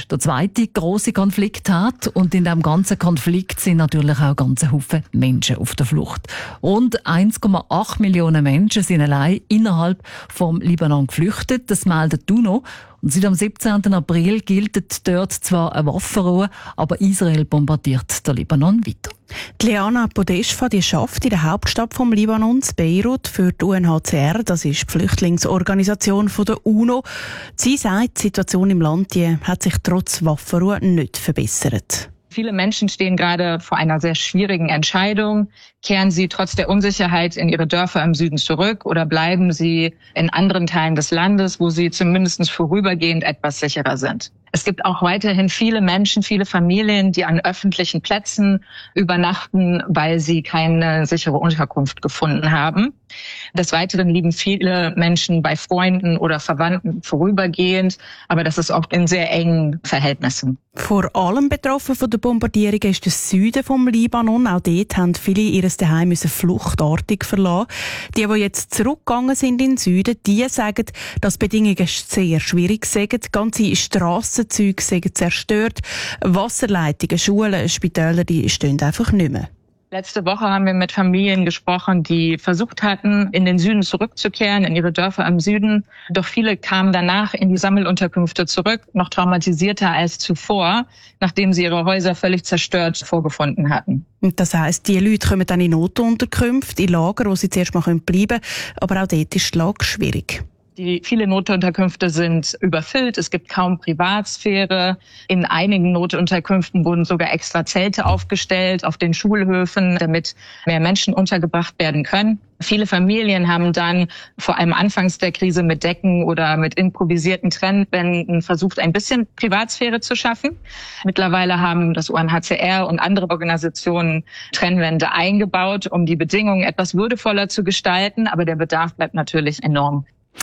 der zweite grosse Konflikt hat. Und in diesem ganzen Konflikt sind natürlich auch ganze Haufen Menschen auf der Flucht. Rund 1,8 Millionen Menschen sind allein innerhalb vom Libanon geflüchtet. Das meldet die UNO. Und seit am 17. April gilt dort zwar eine Waffenruhe, aber Israel bombardiert den Libanon weiter. Die Liana Podeshva, die arbeitet in der Hauptstadt vom Libanons, Beirut, für die UNHCR, das ist die Flüchtlingsorganisation der UNO. Sie sagt, die Situation im Land die hat sich trotz Waffenruhe nicht verbessert. Viele Menschen stehen gerade vor einer sehr schwierigen Entscheidung. Kehren sie trotz der Unsicherheit in ihre Dörfer im Süden zurück oder bleiben sie in anderen Teilen des Landes, wo sie zumindest vorübergehend etwas sicherer sind? Es gibt auch weiterhin viele Menschen, viele Familien, die an öffentlichen Plätzen übernachten, weil sie keine sichere Unterkunft gefunden haben. Des Weiteren liegen viele Menschen bei Freunden oder Verwandten vorübergehend, aber das ist oft in sehr engen Verhältnissen. Vor allem betroffen von der Bombardierung ist der Süden vom Libanon. Auch dort haben viele ihr Zuhause fluchtartig verlassen. Die jetzt zurückgegangen sind in den Süden, die sagen, dass die Bedingungen sehr schwierig sind. Ganze Strassenzüge sind zerstört. Wasserleitungen, Schulen, Spitäler, die stehen einfach nicht mehr. Letzte Woche haben wir mit Familien gesprochen, die versucht hatten, in den Süden zurückzukehren, in ihre Dörfer im Süden. Doch viele kamen danach in die Sammelunterkünfte zurück, noch traumatisierter als zuvor, nachdem sie ihre Häuser völlig zerstört vorgefunden hatten. Und das heisst, die Leute kommen dann in Notunterkünfte, in Lager, wo sie zuerst mal bleiben können. Aber auch dort ist die Lage schwierig. Viele Notunterkünfte sind überfüllt, es gibt kaum Privatsphäre. In einigen Notunterkünften wurden sogar extra Zelte aufgestellt auf den Schulhöfen, damit mehr Menschen untergebracht werden können. Viele Familien haben dann vor allem anfangs der Krise mit Decken oder mit improvisierten Trennwänden versucht, ein bisschen Privatsphäre zu schaffen. Mittlerweile haben das UNHCR und andere Organisationen Trennwände eingebaut, um die Bedingungen etwas würdevoller zu gestalten, aber der Bedarf bleibt natürlich enorm.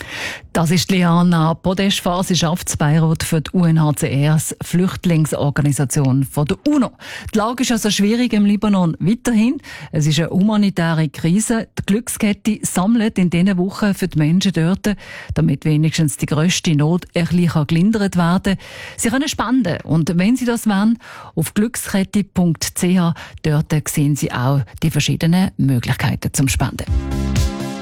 Das ist Liana Podeshva, sie arbeitet in Beirut für die UNHCRs Flüchtlingsorganisation von der UNO. Die Lage ist also schwierig im Libanon weiterhin. Es ist eine humanitäre Krise. Die Glückskette sammelt in diesen Wochen für die Menschen dort, damit wenigstens die grösste Not ein bisschen gelindert werden kann. Sie können spenden und wenn Sie das wollen, auf glückskette.ch, dort sehen Sie auch die verschiedenen Möglichkeiten zum Spenden.